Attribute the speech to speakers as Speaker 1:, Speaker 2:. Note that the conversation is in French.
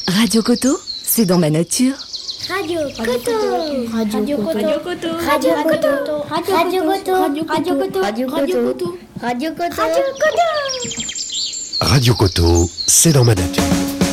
Speaker 1: Radio Coto, c'est dans ma nature.
Speaker 2: Radio Coto. Radio Coto. Radio Coto. Radio Coto. Radio Coto. Radio Coto. Radio Coto. Radio Coto. Radio Coto.
Speaker 3: Radio Coto, c'est dans ma nature.